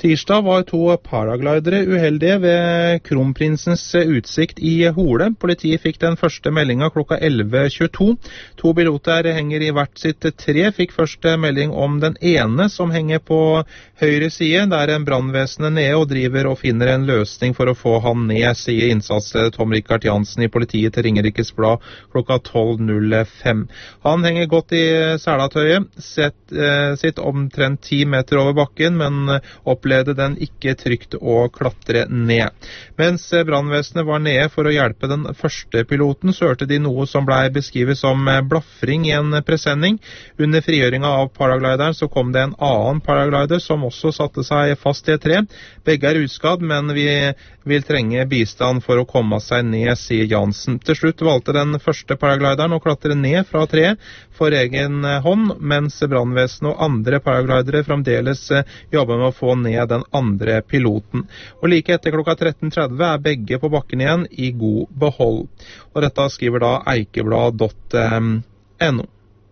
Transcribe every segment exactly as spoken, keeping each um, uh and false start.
Tirsdag var to paraglidere uheldige ved Kronprinsens utsikt i Hole. Politiet fikk den første meldingen klokka elleve tjueto. To piloter henger i hvert sitt tre. Fikk først melding om den ene som henger på høyre side. Der er brannvesenet nede og driver og finner en løsning for å få han ned, sier innsatsleder Tom Rikard Jansen i politiet til Ringerikes Blad klokka tolv null fem. Han henger godt i selatøyet, sett, eh, sitt omtrent ti meter over bakken, men opplevde den ikke trygt å klatre ned. Mens brannvesenet var nede for å hjelpe den første piloten, så hørte de noe som ble beskrevet som blaffring i en presenning. Under frigjøringen av paraglideren så kom det en annen paraglider som også satte seg fast i et tre. Begge er uskadd, men vi vil trenge bistand for å komme seg ned, sier Jansen. Til slutt valgte den første paraglideren å klatre ned fra treet for egen hånd, mens brannvesenet og andre paraglidere fremdeles jobber med å få ned den andre piloten. Og like etter klokka tretten tretti er begge på bakken igjen i god behold. Og dette skriver da eikeblad punktum no.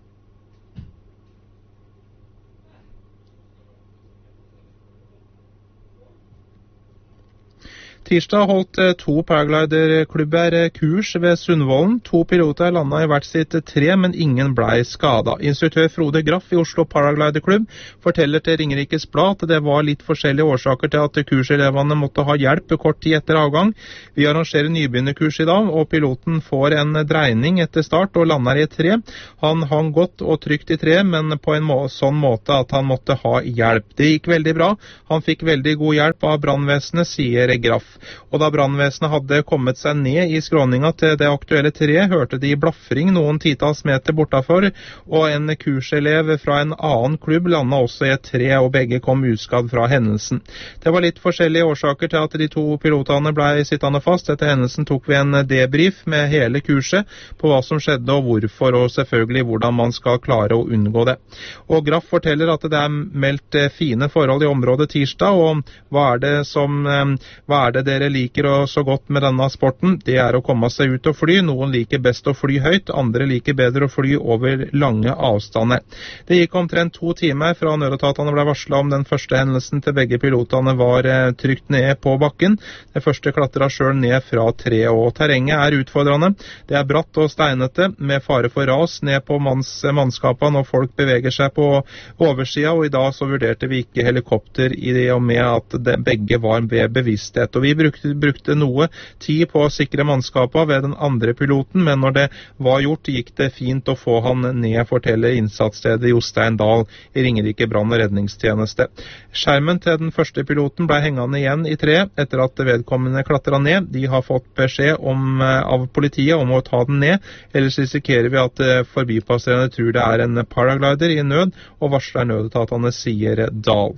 Tirsdag holdt to paragliderklubber kurs ved Sundvolden. To piloter landet i hvert sitt tre, men ingen ble skadet. Instruktør Frode Graff i Oslo Paragliderklubb forteller til Ringerikes Blad at det var litt forskjellige årsaker til at kurselevene måtte ha hjelp kort tid etter avgang. Vi arrangerer nybegynnerkurs i dag, og piloten får en dreining etter start og lander i et tre. Han hang godt og trygt i tre, men på en må sånn måte at han måtte ha hjelp. Det gikk veldig bra. Han fikk veldig god hjelp av brannvesenet, sier Graff. Og da brannvesenet hadde kommet seg ned i skråninga til det aktuelle treet, hørte de blaffring noen titalls meter bortafor, og en kurselev fra en annen klubb landet også i et tre, og begge kom uskadd fra hendelsen. Det var litt forskjellige årsaker til at de to pilotene ble sittende fast. Etter hendelsen tok vi en debrief med hele kurset på hva som skjedde og hvorfor, og selvfølgelig hvordan man skal klare å unngå det. Og Graff forteller at det er meldt fine forhold i området tirsdag, og hva er det som, hva er det dere liker så godt med denne sporten? Det er å komme seg ut og fly. Noen liker best å fly høyt, andre liker bedre å fly over lange avstander. Det gikk omtrent to timer fra nødetatene ble varslet om den første hendelsen til begge pilotene var trygt nede på bakken. Det første klatret selv ned fra tre, og terrenget er utfordrende. Det er bratt og steinete, med fare for ras ned på manns, mannskapene, og folk beveger seg på oversida, og i dag så vurderte vi ikke helikopter i det og med at det, begge var ved bevissthet. Og vi brukte, brukte noe tid på å sikre mannskapet ved den andre piloten, men når det var gjort, gikk det fint å få han ned, forteller innsatsstedet Jostein Dahl i Ringerike brann- og redningstjeneste. Skjermen til den første piloten ble hengende igjen i tre etter at vedkommende klatret ned. De har fått beskjed om, av politiet om å ta den ned, ellers risikerer vi at forbipasserende tror det er en paraglider i nød, og varsler nødetatene, sier Dahl.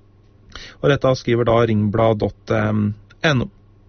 Og dette skriver da ringblad punktum no.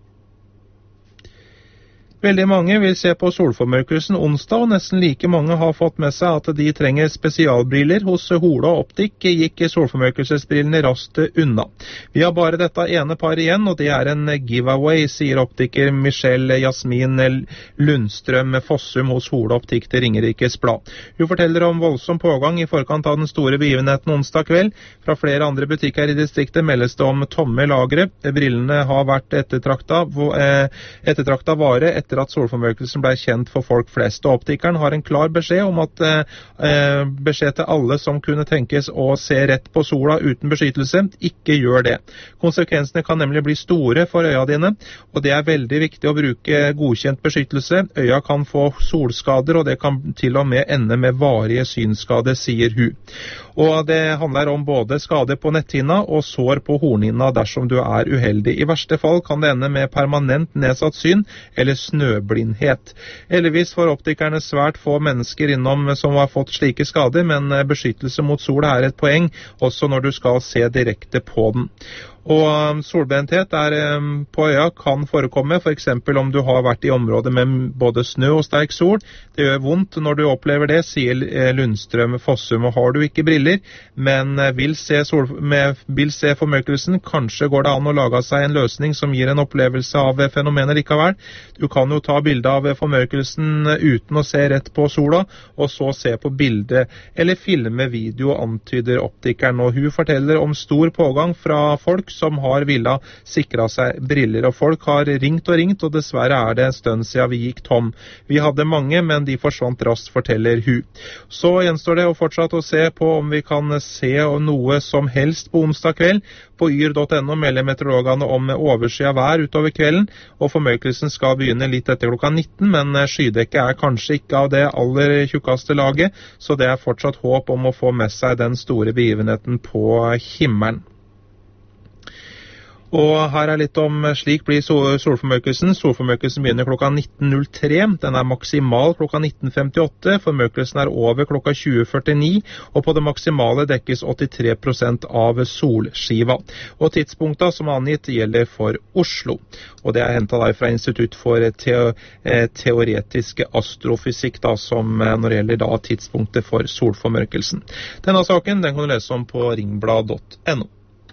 Veldig mange vil se på solformørkelsen onsdag, og nesten like mange har fått med seg at de trenger spesialbriller. Hos Hola Optikk gikk solformørkelsesbrillene raskt unna. Vi har bare dette ene par igjen, og det er en giveaway, sier optiker Michelle Jasmin Lundstrøm Fossum hos Hola Optikk til Ringerikes Blad. Hun forteller om voldsom pågang i forkant av den store begivenheten onsdag kveld. Fra flere andre butikker i distriktet meldes det om tomme lagre. Brillene har vært ettertraktet, ettertraktet vare etter at solformørkelsen ble kjent for folk flest. Og optikeren har en klar beskjed om at eh, beskjed til alle som kunne tenkes å se rett på sola uten beskyttelse, ikke gjør det. Konsekvensene kan nemlig bli store for øya dine, og det er veldig viktig å bruke godkjent beskyttelse. Øya kan få solskader, og det kan til og med ende med varige synskader, sier hun. Og det handler om både skade på netthinna og sår på hornhinna dersom du er uheldig. I verste fall kan det ende med permanent nedsatt syn eller snøblindhet. Heldigvis får optikerne svært få mennesker innom som har fått slike skader, men beskyttelse mot sola er et poeng, også når du skal se direkte på den. Og solbrenthet er, på øya kan forekomme, for eksempel om du har vært i området med både snø og sterk sol. Det gjør vondt når du opplever det, sier Lundstrøm Fossum. Og har du ikke briller, men vil se, sol, med, vil se formørkelsen, kanskje går det an å lage seg en løsning som gir en opplevelse av fenomenet likevel. Du kan kunne jo ta bilde av formørkelsen uten å se rett på sola, og så se på bildet eller filme video, antyder optikeren. Og hun forteller om stor pågang fra folk som har villet sikre seg briller, og folk har ringt og ringt, og dessverre er det en stund siden vi gikk tom. Vi hadde mange, men de forsvant raskt, forteller hun. Så gjenstår det å fortsette å se på om vi kan se noe som helst på onsdag kveld. På yr punktum no melder meteorologene om overskyet vær utover kvelden, og formørkelsen skal begynne litt etter klokka nitten, men skydekket er kanskje ikke av det aller tjukkeste laget, så det er fortsatt håp om å få med seg den store begivenheten på himmelen. Og her er litt om slik blir solformørkelsen. Solformørkelsen begynner klokka nitten null tre. Den er maksimal klokka nitten femtiåtte. Formørkelsen er over klokka tjue førtini, og på det maksimale dekkes åttitre prosent av solskiva. Og tidspunktet som angitt gjelder for Oslo. Og det er hentet der fra Institutt for Teo- teoretisk astrofysikk, da, som når det gjelder da tidspunktet for solformørkelsen. Denne saken den kan du lese om på ringblad punktum no.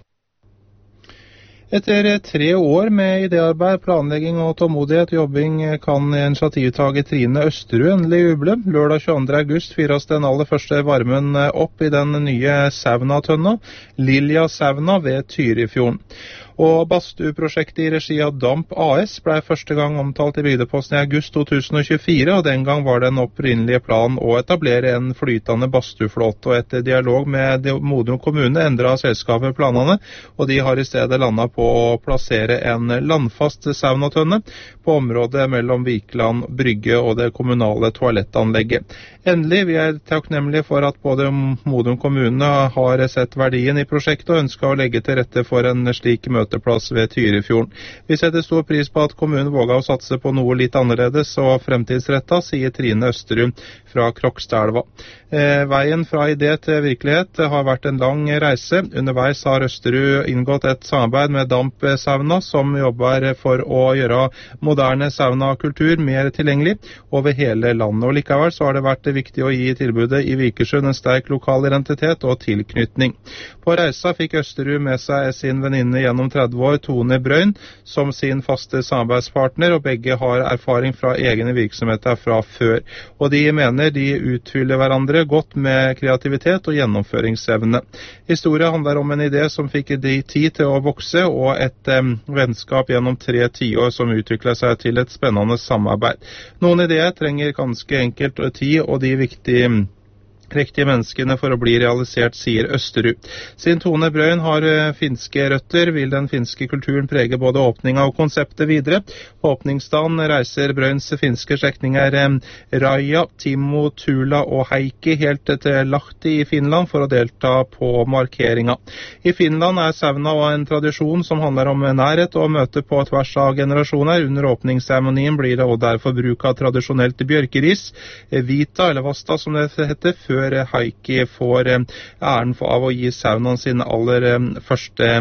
Etter tre år med idéarbeid, planlegging og tålmodighet jobbing kan initiativtager Trine Østerud endelig juble. Lørdag tjueandre august fyres den aller første varmen opp i den nye saunatønna, Lilja sauna ved Tyrifjorden. Og Badstueprosjektet i regi av Damp A S ble første gang omtalt i Bygdeposten i august to tusen og tjuefire, og den gang var det en opprinnelige plan å etablere en flytende badstueflåte, og etter dialog med Modum kommune endret selskapet planene, og de har i stedet landet på å plassere en landfast saunatønne på området mellom Vikland brygge og det kommunale toalettanlegget. Endelig, vi er takknemlige for at både Modum kommune har sett verdien i prosjektet og ønsker å legge til rette for en slik møteplass ved Tyrifjorden. Vi setter stor pris på at kommunen våger å satse på noe litt annerledes og fremtidsrettet, sier Trine Østerud fra Krokstadelva. Eh, veien fra idé til virkelighet har vært en lang reise. Underveis har Østerud inngått et samarbeid med Damp Sauna, som jobber for å gjøre moderne saunakultur mer tilgjengelig over hele landet. Og likevel så har det vært viktig å gi tilbudet i Vikersund en sterk lokal identitet og tilknytning. På reisa fikk Østerud med seg sin venninne gjennom tretti år, Tone Brøyn, som sin faste samarbeidspartner, og begge har erfaring fra egne virksomheter fra før. Og de mener de utfyller hverandre godt med kreativitet og gjennomføringsevne. Historien handler om en idé som fikk de tid til å vokse, og et eh, vennskap gjennom tre tiår som utvikler seg til et spennende samarbeid. Noen ideer trenger ganske enkelt tid, og de viktige riktige menneskene for å bli realisert, sier Østerud. Siden Tone Brøyn har finske røtter, vil den finske kulturen prege både åpninga og konseptet videre. På åpningsdagen reiser Brøyns finske slektninger Raja, Timo, Tula og Heikki helt til Lahti i Finland for å delta på markeringa. I Finland er sauna en tradisjon som handler om nærhet og møte på tvers av generasjoner. Under åpningsseremonien blir det også derfor bruk av tradisjonelt bjørkeris, vita eller vasta som det heter, før Heikki får æren av å gi saunaen sin aller første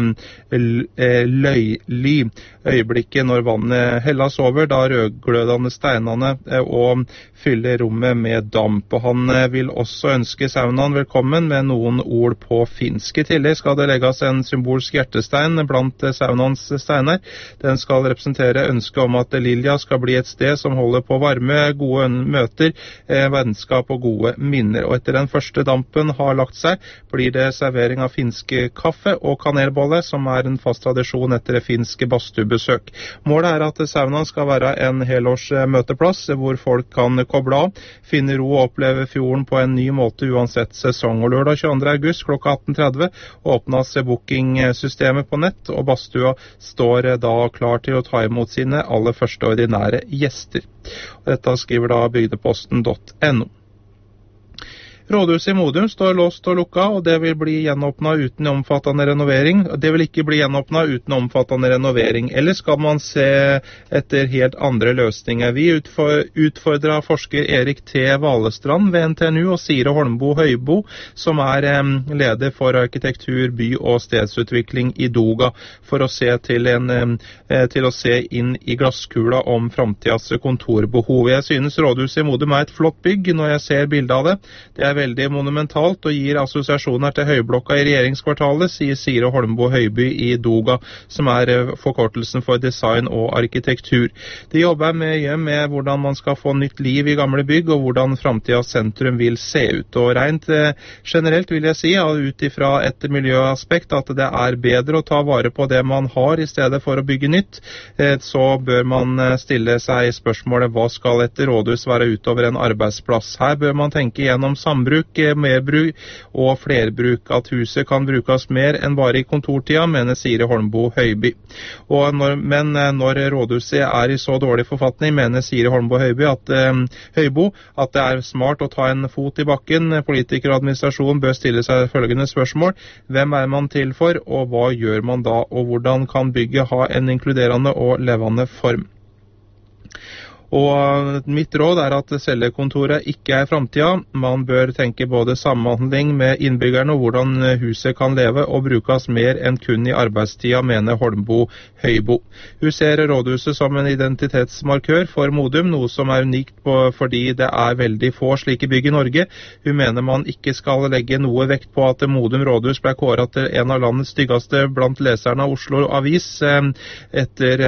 løyly. Øyeblikket når vannet helles over, da rødglødende steinene og fyller rommet med damp. Og han vil også ønske saunaen velkommen med noen ord på finsk. I tillegg skal det legges en symbolsk hjertestein blant saunaens steiner. Den skal representere ønsket om at Lilja skal bli et sted som holder på varme, gode møter, vennskap og gode minner. Og etter den første dampen har lagt seg, blir det servering av finske kaffe og kanelbolle, som er en fast tradisjon etter det finske badstuebesøk. Målet er at saunaen skal være en helårs møteplass, hvor folk kan koble av, finne ro og oppleve fjorden på en ny måte uansett sesong. Og lørdag tjueandre august klokka atten tretti åpnes bookingsystemet på nett, og badstua står da klar til å ta imot sine aller første ordinære gjester. Og dette skriver da bygdeposten punktum no. Rådhuset i Modum står låst og lukka, og det vil bli gjenåpnet uten omfattende renovering. Det vil ikke bli gjenåpnet uten omfattende renovering. Eller skal man se etter helt andre løsninger? Vi utfordrer forsker Erik T. Valestrand ved N T N U og Sire Holmbo Høybo, som er leder for arkitektur, by- og stedsutvikling i Doga, for å se til, en, til å se inn i glasskula om framtidas kontorbehov. Jeg synes Rådhuset i Modum er et flott bygg når jeg ser bildet av det. Det er veldig monumentalt og gir assosiasjoner til høyblokka i regjeringskvartalet, sier Siri Holmboe Høiby i DOGA, som er forkortelsen for design og arkitektur. De jobber mye med hvordan man skal få nytt liv i gamle bygg, og hvordan fremtidens sentrum vil se ut. Og rent generelt vil jeg si, ut ifra et miljøaspekt, at det er bedre å ta vare på det man har i stedet for å bygge nytt. Så bør man stille seg spørsmålet, hva skal et rådhus være utover en arbeidsplass? Her bør man tenke gjennom sambruk, merbruk og flerbruk, at huset kan brukes mer enn bare i kontortida, mener Siri Holmboe Høiby. Og når, men når rådhuset er i så dårlig forfatning, mener Siri Holmboe Høiby at, eh, Høibo at det er smart å ta en fot i bakken. Politikere og administrasjon bør stille seg følgende spørsmål: hvem er man til for, og hva gjør man da, og hvordan kan bygget ha en inkluderende og levende form? Og mitt råd er at cellekontoret ikke er fremtiden. Man bør tenke både samhandling med innbyggerne og hvordan huset kan leve og brukes mer enn kun i arbeidstida, mener Holmboe Høibo. Hun ser rådhuset som en identitetsmarkør for Modum, noe som er unikt på, fordi det er veldig få slike bygg i Norge. Hun mener man ikke skal legge noe vekt på at Modum rådhus ble kåret til en av landets styggeste blant leserne av Oslo Avis etter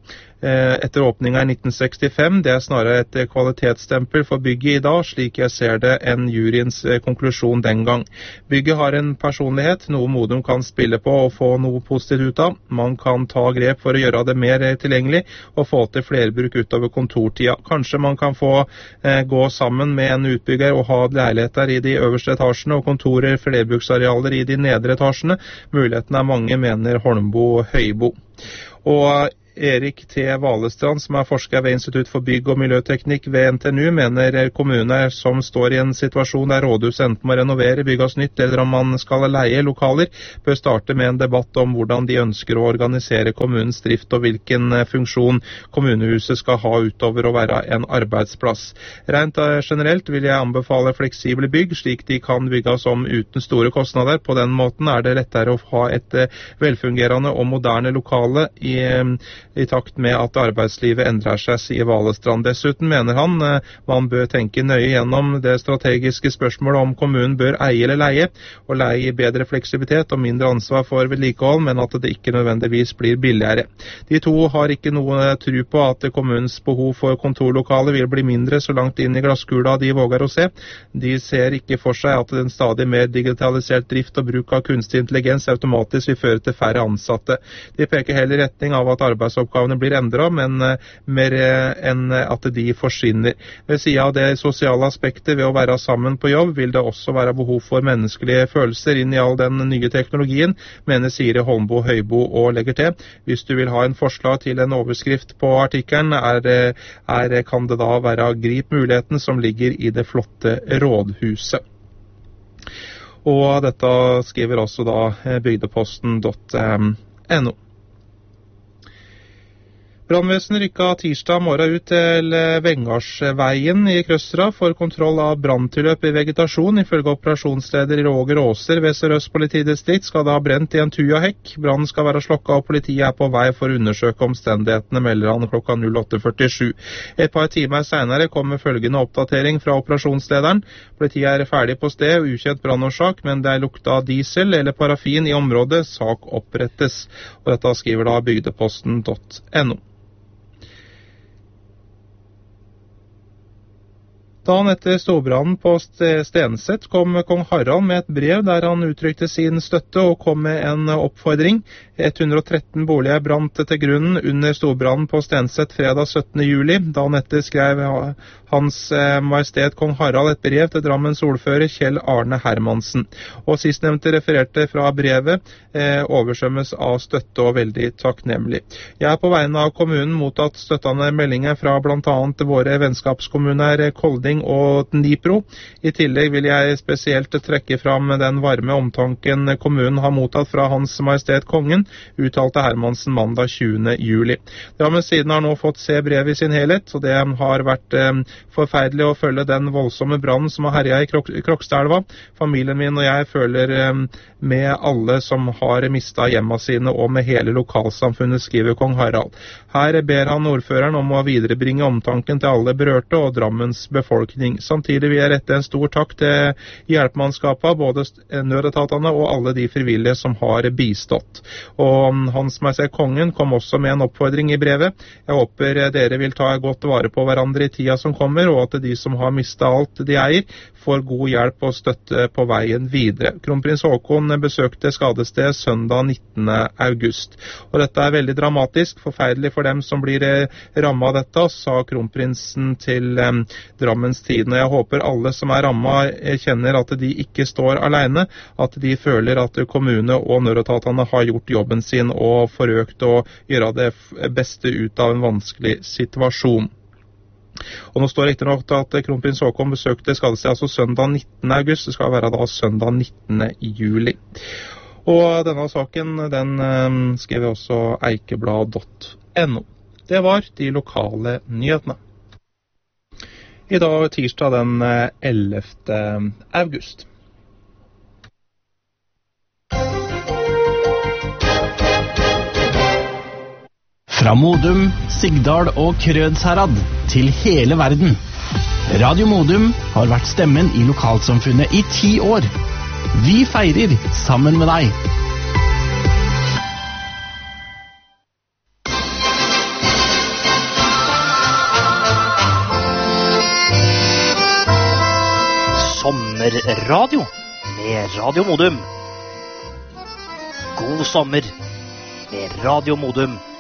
etter åpninga i nitten sekstifem. Det er snarere et kvalitetsstempel for bygget i dag, slik jeg ser det, enn juryens konklusjon den gang. Bygget har en personlighet, noe Modum kan spille på og få noe positivt ut av. Man kan ta grep for å gjøre det mer tilgjengelig og få til flerbruk utover kontortida. Kanskje man kan få eh, gå sammen med en utbygger og ha leiligheter i de øverste etasjene og kontorer, flerbruksarealer i de nedre etasjene. Mulighetene er mange, mener Holmboe Høibo. Og Erik T. Valestrand, som er forsker ved Institutt for bygg- og miljøteknikk ved N T N U, mener kommuner som står i en situasjon der rådhuset enten må renovere, bygges nytt, eller om man skal leie lokaler, bør starte med en debatt om hvordan de ønsker å organisere kommunens drift og hvilken funksjon kommunehuset skal ha utover å være en arbeidsplass. Rent generelt vil jeg anbefale fleksible bygg, slik de kan bygges om uten store kostnader. På den måten er det lettere å ha et velfungerende og moderne lokale i i takt med at arbeidslivet endrer seg, sier Valestrand. Dessuten mener han man bør tenke nøye gjennom det strategiske spørsmålet om kommunen bør eie eller leie, og leie bedre fleksibilitet og mindre ansvar for vedlikehold, men at det ikke nødvendigvis blir billigere. De to har ikke noe tro på at kommunens behov for kontorlokale vil bli mindre så langt inn i glasskula de våger å se. De ser ikke for seg at en stadig mer digitalisert drift og bruk av kunstig intelligens automatisk vil føre til færre ansatte. De peker heller i retning av at arbeidsoppgavene blir endret, men mer enn at de forsvinner. Ved siden av det sosiale aspektet ved å være sammen på jobb, vil det også være behov for menneskelige følelser inn i all den nye teknologien, mener Siri Holmboe Høibo og legger til. Hvis du vil ha en forslag til en overskrift på artikkelen, er, er, kan det da være grip muligheten som ligger i det flotte rådhuset. Og dette skriver også da bygdeposten punktum no. Brannvesenet rykket tirsdag morgen ut til Vengarsveien i Krøstra for kontroll av branntilløp i vegetasjon. Ifølge operasjonsleder Roger Åser ved Sør-Øst politidistrikt skal det ha brent i en tuja-hekk. Brannen skal være slokket, og politiet er på vei for å undersøke omstendighetene, melder han klokka åtte førtisju. Et par timer senere kommer følgende oppdatering fra operasjonslederen. Politiet er ferdig på sted og ukjent brannårsak, men det er lukta diesel eller parafin i området. Sak opprettes. Og dette skriver da bygdeposten punktum no. Dagen etter storbrannen på Stenset kom kong Harald med et brev der han uttrykte sin støtte og kom med en oppfordring. ett hundre og tretten boliger brant til grunnen under storbrannen på Stenset fredag syttende juli. Dagen etter skrev Hans Majestet Kong Harald et brev til Drammens ordfører Kjell Arne Hermansen. Og sistnevnte refererte fra brevet eh, oversvømmes av støtte og veldig takknemlig. Jeg er på vegne av kommunen mottatt støttende meldinger fra blant annet våre vennskapskommuner Kolding og Dnipro. I tillegg vil jeg spesielt trekke fram den varme omtanken kommunen har mottatt fra Hans Majestet Kongen, uttalte Hermansen mandag tjuende juli. Drammens siden har nå fått se brevet i sin helhet, og det har vært eh, forferdelig å følge den voldsomme brannen som har herjet i Krok Krokstadelva. Familien min og jeg føler eh, med alle som har mistet hjemmene sine, og med hele lokalsamfunnet, skriver kong Harald. Her ber han ordføreren om å viderebringe omtanken til alle berørte og Drammens befolkning. befolkning. Samtidig vil jeg rette en stor takk til hjelpemannskapet, både nødetatene og alle de frivillige som har bistått. Og Hans Majestet Kongen kom også med en oppfordring i brevet. Jeg håper dere vil ta godt vare på hverandre i tida som kommer, og at de som har mistet alt de eier, får god hjelp og støtte på veien videre. Kronprins Haakon besøkte skadestedet søndag nittende august. Og dette er veldig dramatisk, forferdelig for dem som blir rammet av dette, sa kronprinsen til eh, Drammens Tidende. Jeg håper alle som er rammet kjenner at de ikke står alene, at de føler at kommune og nødetatene har gjort jobben sin og forsøkt å gjøre det beste ut av en vanskelig situasjon. Og nå står det ikke nok at kronprins Haakon besøkte skadestedet altså søndag nittende august, det skal være da søndag nittende juli. Og denne saken, den um, skrev jeg også eikeblad punktum no. Det var de lokale nyhetene. I dag tirsdag den ellevte august. Fra Modum, Sigdal og Krødsherad til hele verden. Radio Modum har vært stemmen i lokalsamfunnet i ti år. Vi feirer sammen med deg. Sommerradio med Radio Modum. God sommer med Radio Modum.